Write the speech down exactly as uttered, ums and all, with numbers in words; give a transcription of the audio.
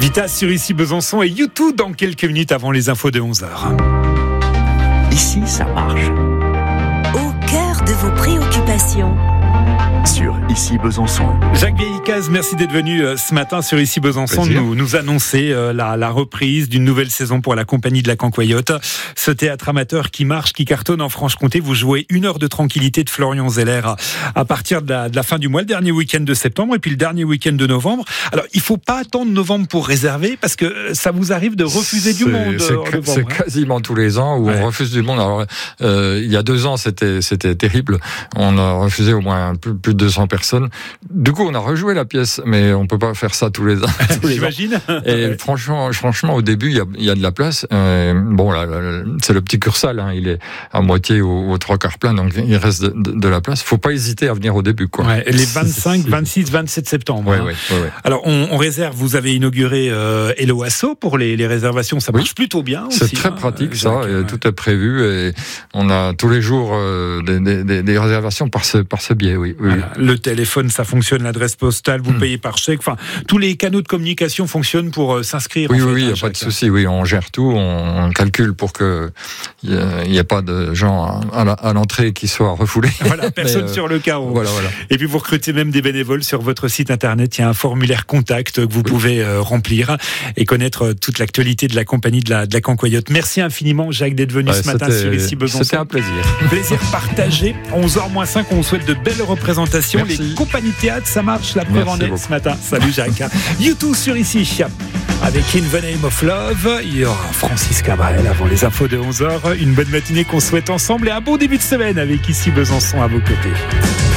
Gita sur Ici Besançon et YouTube dans quelques minutes avant les infos de onze heures. Ici, ça marche. Au cœur de vos préoccupations. Sur Ici Besançon. Jacques Vieillicaz, merci d'être venu euh, ce matin sur Ici Besançon nous, nous annoncer euh, la, la reprise d'une nouvelle saison pour la compagnie de la Cancoyote. Ce théâtre amateur qui marche, qui cartonne en Franche-Comté. Vous jouez Une heure de tranquillité de Florian Zeller à, à partir de la, de la fin du mois, le dernier week-end de septembre et puis le dernier week-end de novembre. Alors, il ne faut pas attendre novembre pour réserver parce que ça vous arrive de refuser c'est, du monde. C'est, en novembre, c'est hein. quasiment tous les ans où ouais. on refuse du monde. Alors, euh, il y a deux ans, c'était, c'était terrible. On a refusé au moins plus, plus de deux cents personnes. Du coup, on a rejoué la pièce, mais on peut pas faire ça tous les ans. Tous les J'imagine. Ans. Et ouais. franchement, franchement, au début, il y a, il y a de la place. Euh, bon, là, là, c'est le petit Cursal, hein, il est à moitié ou aux trois quarts plein, donc il reste de, de, de la place. Faut pas hésiter à venir au début, quoi. Ouais, les vingt-cinq, vingt-six, vingt-sept septembre. Ouais, hein. ouais, ouais, ouais. Alors, on, on réserve. Vous avez inauguré euh, Hello Asso pour les, les réservations. Ça marche oui. plutôt bien. C'est aussi, très hein, pratique, Jacques, ça. ouais. Et tout est prévu et on a tous les jours euh, des, des, des réservations par ce par ce biais. Oui. oui. Voilà. Le téléphone, ça fonctionne. L'adresse postale, vous mmh. payez par chèque. Enfin, tous les canaux de communication fonctionnent pour euh, s'inscrire. Oui, en fait, oui, il n'y a Jacques. pas de souci. Oui, on gère tout, on, on calcule pour que il n'y ait pas de gens à, la, à l'entrée qui soient refoulés. Voilà, personne Mais, euh, sur le carreau. Voilà, voilà. Et puis vous recrutez même des bénévoles sur votre site internet. Il y a un formulaire contact que vous oui. pouvez euh, remplir et connaître euh, toute l'actualité de la compagnie de la, de la Cancoyote. Merci infiniment, Jacques, d'être venu bah, ce matin sur Ici Besançon. C'était un plaisir. Plaisir partagé. onze heures moins cinq, on vous souhaite de belles représentations. Merci. Les compagnies théâtre, ça marche. La preuve en est ce matin. Salut Jacques. YouTube sur Ici. Avec In the Name of Love, il y aura Francis Cabrel avant les infos de onze heures. Une bonne matinée qu'on souhaite ensemble et un bon début de semaine avec Ici Besançon à vos côtés.